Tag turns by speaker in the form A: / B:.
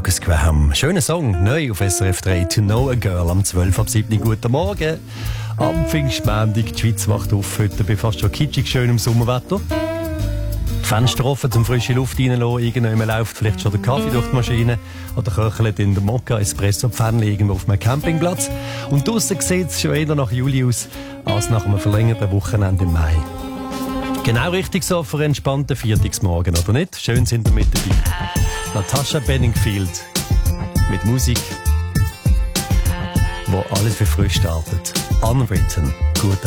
A: Lucas Graham. Schöner Song, neu auf SRF 3, To Know a Girl, am 12 ab 7. Guten Morgen. Am Pfingstmontag, die Schweiz wacht auf, heute bei fast schon kitschig schönem Sommerwetter. Fenster offen, zum frische Luft reinlassen, irgendjemand läuft vielleicht schon der Kaffee durch die Maschine oder köchelt in der Mokka Espresso-Pfännchen irgendwo auf einem Campingplatz. Und draussen sieht es schon eher nach Juli aus, als nach einem verlängerten Wochenende im Mai. Genau richtig so für einen entspannten Viertagsmorgen, oder nicht? Schön sind wir mit dabei. Natasha Bedingfield mit Musik, wo alles für frisch startet. Unwritten. Guten